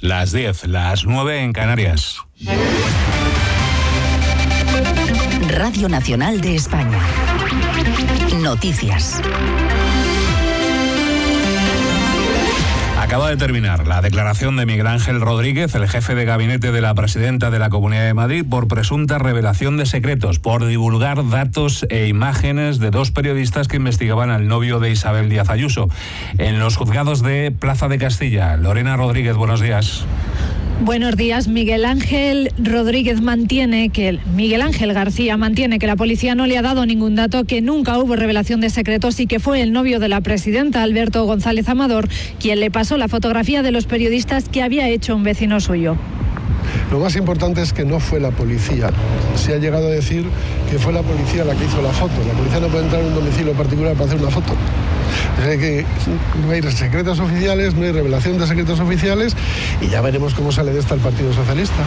Las 10, las 9 en Canarias. Radio Nacional de España. Noticias. Acaba de terminar la declaración de Miguel Ángel Rodríguez, el jefe de gabinete de la presidenta de la Comunidad de Madrid, por presunta revelación de secretos, por divulgar datos e imágenes de dos periodistas que investigaban al novio de Isabel Díaz Ayuso. En los juzgados de Plaza de Castilla, Lorena Rodríguez, buenos días. Buenos días. Miguel Ángel García mantiene que la policía no le ha dado ningún dato, que nunca hubo revelación de secretos y que fue el novio de la presidenta, Alberto González Amador, quien le pasó la fotografía de los periodistas que había hecho un vecino suyo. Lo más importante es que no fue la policía. Se ha llegado a decir que fue la policía la que hizo la foto. La policía no puede entrar en un domicilio particular para hacer una foto. Es que no hay secretos oficiales, no hay revelación de secretos oficiales y ya veremos cómo sale de esta el Partido Socialista.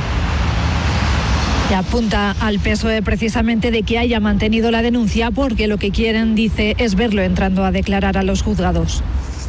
Y apunta al PSOE precisamente de que haya mantenido la denuncia porque lo que quieren, dice, es verlo entrando a declarar a los juzgados.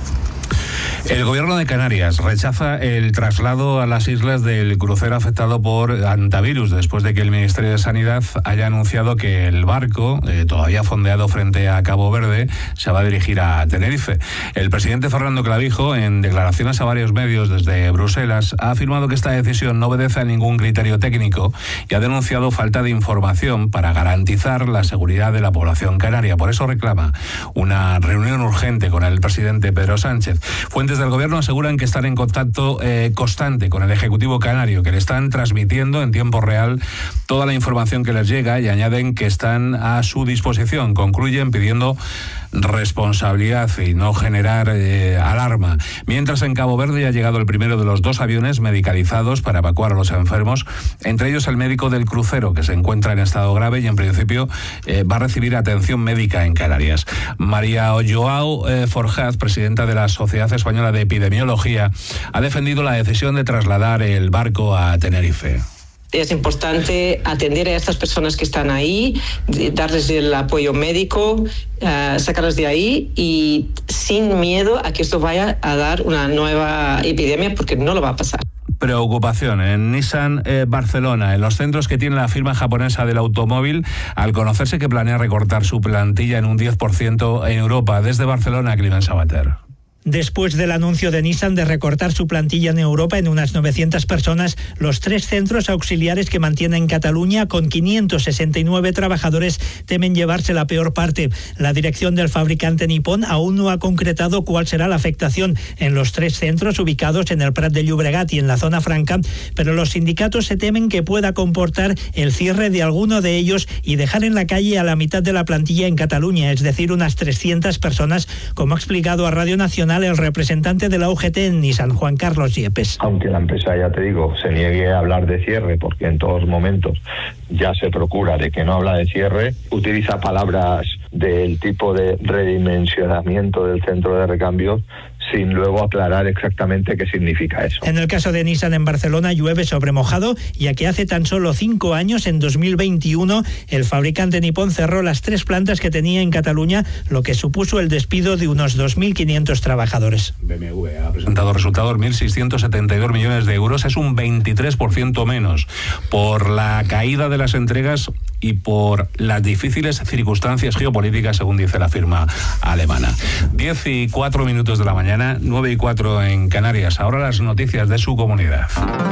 El gobierno de Canarias rechaza el traslado a las islas del crucero afectado por hantavirus después de que el Ministerio de Sanidad haya anunciado que el barco, todavía fondeado frente a Cabo Verde, se va a dirigir a Tenerife. El presidente Fernando Clavijo, en declaraciones a varios medios desde Bruselas, ha afirmado que esta decisión no obedece a ningún criterio técnico y ha denunciado falta de información para garantizar la seguridad de la población canaria. Por eso reclama una reunión urgente con el presidente Pedro Sánchez. Fuentes del gobierno aseguran que están en contacto constante con el Ejecutivo canario, que le están transmitiendo en tiempo real toda la información que les llega y añaden que están a su disposición. Concluyen pidiendo responsabilidad y no generar alarma. Mientras en Cabo Verde ha llegado el primero de los dos aviones medicalizados para evacuar a los enfermos, entre ellos el médico del crucero, que se encuentra en estado grave y en principio va a recibir atención médica en Canarias. María Joao Forjaz, presidenta de la Sociedad Española de Epidemiología, ha defendido la decisión de trasladar el barco a Tenerife. Es importante atender a estas personas que están ahí, darles el apoyo médico, sacarlas de ahí y sin miedo a que esto vaya a dar una nueva epidemia, porque no lo va a pasar. Preocupación en Nissan Barcelona, en los centros que tiene la firma japonesa del automóvil, al conocerse que planea recortar su plantilla en un 10% en Europa. Desde Barcelona, Climent Sabater. Después del anuncio de Nissan de recortar su plantilla en Europa en unas 900 personas, los tres centros auxiliares que mantiene en Cataluña, con 569 trabajadores, temen llevarse la peor parte. La dirección del fabricante nipón aún no ha concretado cuál será la afectación en los tres centros ubicados en el Prat de Llobregat y en la zona franca, pero los sindicatos se temen que pueda comportar el cierre de alguno de ellos y dejar en la calle a la mitad de la plantilla en Cataluña, es decir, unas 300 personas, como ha explicado a Radio Nacional el representante de la UGT en Nissan, Juan Carlos Yepes. Aunque la empresa, ya te digo, se niegue a hablar de cierre, porque en todos momentos ya se procura de que no habla de cierre, utiliza palabras del tipo de redimensionamiento del centro de recambios sin luego aclarar exactamente qué significa eso. En el caso de Nissan en Barcelona llueve sobre mojado, ya que hace tan solo 5 años, en 2021, el fabricante nipón cerró las 3 plantas que tenía en Cataluña, lo que supuso el despido de unos 2.500 trabajadores. BMW ha presentado resultados 1.672 millones de euros, es un 23% menos por la caída de las entregas y por las difíciles circunstancias geopolíticas, según dice la firma alemana. 10:04 de la mañana, 9:04 en Canarias. Ahora las noticias de su comunidad.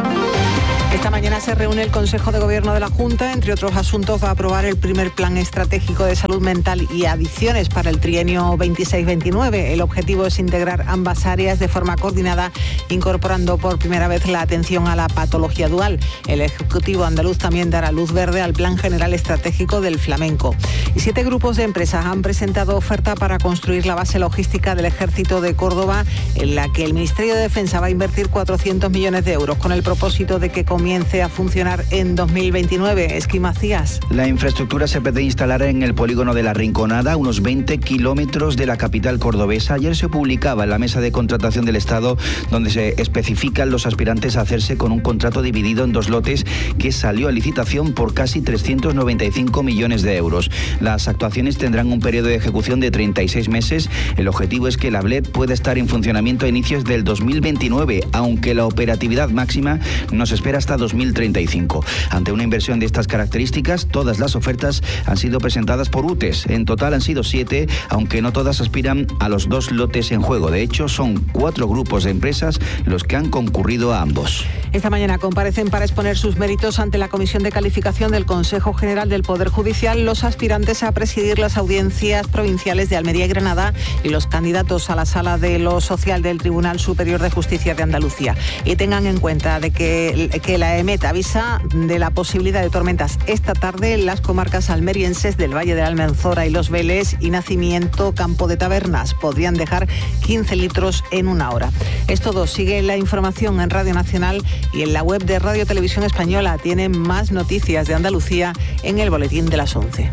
Esta mañana se reúne el Consejo de Gobierno de la Junta. Entre otros asuntos, va a aprobar el primer plan estratégico de salud mental y adicciones para el trienio 26-29. El objetivo es integrar ambas áreas de forma coordinada, incorporando por primera vez la atención a la patología dual. El Ejecutivo andaluz también dará luz verde al Plan General Estratégico del Flamenco. Y 7 grupos de empresas han presentado oferta para construir la base logística del Ejército de Córdoba, en la que el Ministerio de Defensa va a invertir 400 millones de euros, con el propósito de que comience a funcionar en 2029. Esqui Macías. La infraestructura se pretende instalar en el polígono de La Rinconada, unos 20 kilómetros de la capital cordobesa. Ayer se publicaba en la mesa de contratación del Estado, donde se especifican los aspirantes a hacerse con un contrato dividido en 2 lotes que salió a licitación por casi 395 millones de euros. Las actuaciones tendrán un periodo de ejecución de 36 meses. El objetivo es que la BLED pueda estar en funcionamiento a inicios del 2029, aunque la operatividad máxima nos espera hasta 2035. Ante una inversión de estas características, todas las ofertas han sido presentadas por UTES. En total han sido 7, aunque no todas aspiran a los 2 lotes en juego. De hecho, son 4 grupos de empresas los que han concurrido a ambos. Esta mañana comparecen para exponer sus méritos ante la Comisión de Calificación del Consejo General del Poder Judicial los aspirantes a presidir las audiencias provinciales de Almería y Granada y los candidatos a la Sala de lo Social del Tribunal Superior de Justicia de Andalucía. Y tengan en cuenta de que la EMET avisa de la posibilidad de tormentas esta tarde en las comarcas almerienses del Valle de la Almanzora y Los Vélez y Nacimiento, Campo de Tabernas. Podrían dejar 15 litros en una hora. Es todo. Sigue la información en Radio Nacional y en la web de Radio Televisión Española. Tienen más noticias de Andalucía en el boletín de las 11.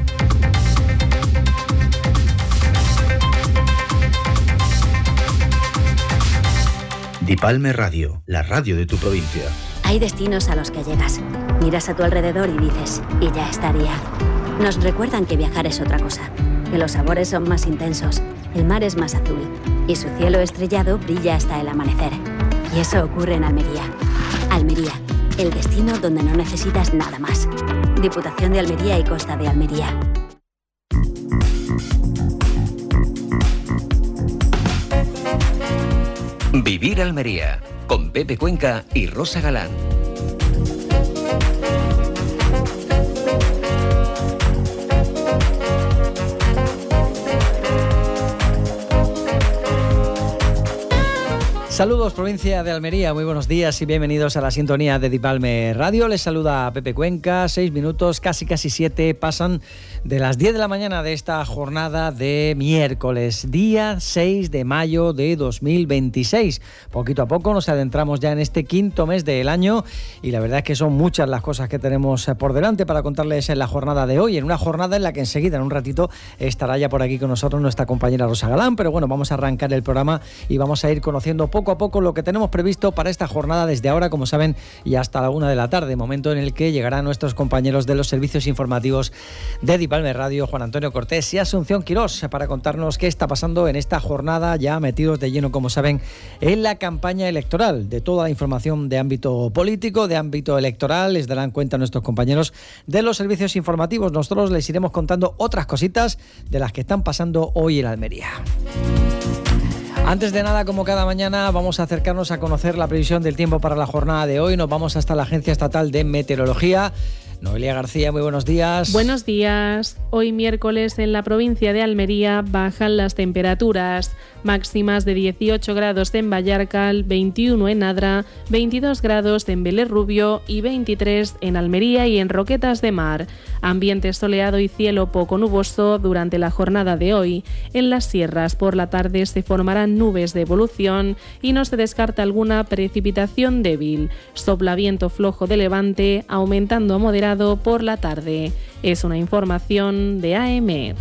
Dipalme Radio, la radio de tu provincia. Hay destinos a los que llegas, miras a tu alrededor y dices, y ya estaría. Nos recuerdan que viajar es otra cosa, que los sabores son más intensos, el mar es más azul y su cielo estrellado brilla hasta el amanecer. Y eso ocurre en Almería. Almería, el destino donde no necesitas nada más. Diputación de Almería y Costa de Almería. Vivir Almería, con Pepe Cuenca y Rosa Galán. Saludos, provincia de Almería, muy buenos días y bienvenidos a la sintonía de Dipalme Radio. Les saluda Pepe Cuenca. 6 minutos, casi 7 pasan de las 10 de la mañana de esta jornada de miércoles, día 6 de mayo de 2026. Poquito a poco nos adentramos ya en este quinto mes del año y la verdad es que son muchas las cosas que tenemos por delante para contarles en la jornada de hoy, en una jornada en la que enseguida, en un ratito, estará ya por aquí con nosotros nuestra compañera Rosa Galán, pero bueno, vamos a arrancar el programa y vamos a ir conociendo poco a poco lo que tenemos previsto para esta jornada desde ahora, como saben, y hasta la 1 de la tarde, momento en el que llegarán nuestros compañeros de los servicios informativos de Dipalme Radio, Juan Antonio Cortés y Asunción Quirós, para contarnos qué está pasando en esta jornada, ya metidos de lleno, como saben, en la campaña electoral. De toda la información de ámbito político, de ámbito electoral, les darán cuenta nuestros compañeros de los servicios informativos. Nosotros les iremos contando otras cositas de las que están pasando hoy en Almería. Antes de nada, como cada mañana, vamos a acercarnos a conocer la previsión del tiempo para la jornada de hoy. Nos vamos hasta la Agencia Estatal de Meteorología. Noelia García, muy buenos días. Buenos días. Hoy miércoles en la provincia de Almería bajan las temperaturas. Máximas de 18 grados en Vallarcal, 21 en Adra, 22 grados en Vélez Rubio y 23 en Almería y en Roquetas de Mar. Ambiente soleado y cielo poco nuboso durante la jornada de hoy. En las sierras por la tarde se formarán nubes de evolución y no se descarta alguna precipitación débil. Sopla viento flojo de levante, aumentando a moderado por la tarde. Es una información de AEMET.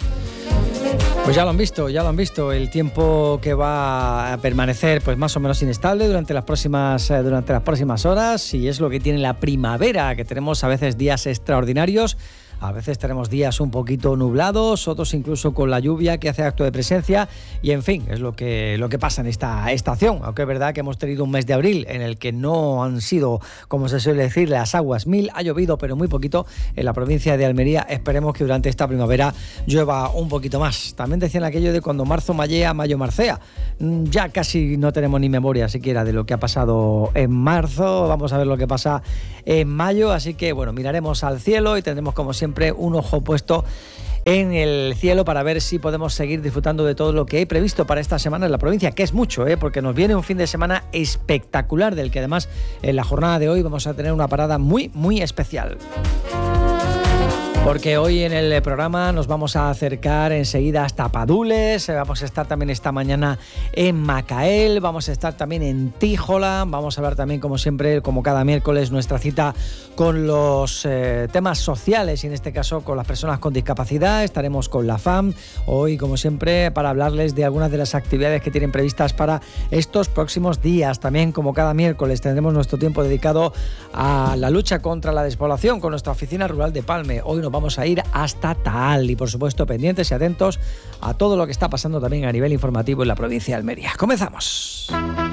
Pues ya lo han visto, el tiempo que va a permanecer pues más o menos inestable durante las próximas horas, y es lo que tiene la primavera, que tenemos a veces días extraordinarios. A veces tenemos días un poquito nublados, otros incluso con la lluvia que hace acto de presencia y, en fin, es lo que pasa en esta estación. Aunque es verdad que hemos tenido un mes de abril en el que no han sido, como se suele decir, las aguas mil. Ha llovido, pero muy poquito en la provincia de Almería. Esperemos que durante esta primavera llueva un poquito más. También decían aquello de cuando marzo mallea, mayo marcea. Ya casi no tenemos ni memoria siquiera de lo que ha pasado en marzo. Vamos a ver lo que pasa en mayo. Así que, bueno, miraremos al cielo y tendremos, como siempre, un ojo puesto en el cielo para ver si podemos seguir disfrutando de todo lo que hay previsto para esta semana en la provincia, que es mucho, porque nos viene un fin de semana espectacular, del que además en la jornada de hoy vamos a tener una parada muy, muy especial. Porque hoy en el programa nos vamos a acercar enseguida hasta Padules, vamos a estar también esta mañana en Macael, vamos a estar también en Tíjola, vamos a hablar también, como siempre, como cada miércoles, nuestra cita con los temas sociales y en este caso con las personas con discapacidad. Estaremos con la FAM hoy, como siempre, para hablarles de algunas de las actividades que tienen previstas para estos próximos días. También, como cada miércoles, tendremos nuestro tiempo dedicado a la lucha contra la despoblación con nuestra oficina rural de Palme. Hoy nos vamos a ir hasta Taal y, por supuesto, pendientes y atentos a todo lo que está pasando también a nivel informativo en la provincia de Almería. ¡Comenzamos!